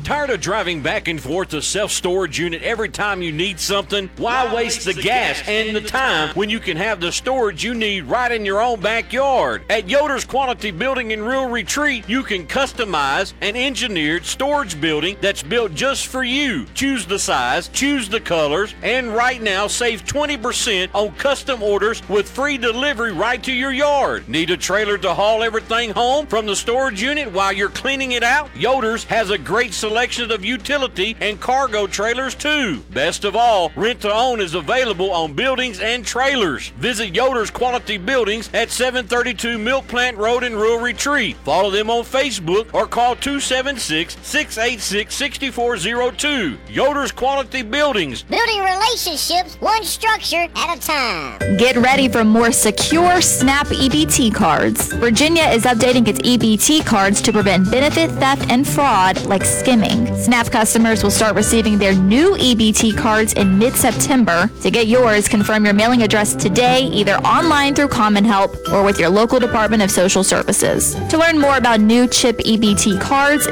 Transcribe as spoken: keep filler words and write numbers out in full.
Tired of driving back and forth to self-storage unit every time you need something? Why, Why waste, waste the, the gas, gas and the time when you can have the storage you need right in your own backyard? At Yoder's Quality Building in Rural Retreat, you can customize an engineered storage building that's built just for you. Choose the size, choose the colors, and right now save twenty percent on custom orders with free delivery right to your yard. Need a trailer to haul everything home from the storage unit while you're cleaning it out? Yoder's has a great selection of utility and cargo trailers too. Best of all, rent to own is available on buildings and trailers. Visit Yoder's Quality Buildings at seven thirty-two Milk Plant Road in Rural Retreat. Follow them on Facebook or call two seven six, six eight six, six four zero two. Yoder's Quality Buildings. Building relationships one structure at a time. Get ready for more secure SNAP E B T cards. Virginia is updating its E B T cards to prevent benefit theft and fraud like skimming. SNAP customers will start receiving their new E B T cards in mid-September. To get yours, confirm your mailing address today, either online through Common Help or with your local Department of Social Services. To learn more about new CHIP E B T cards,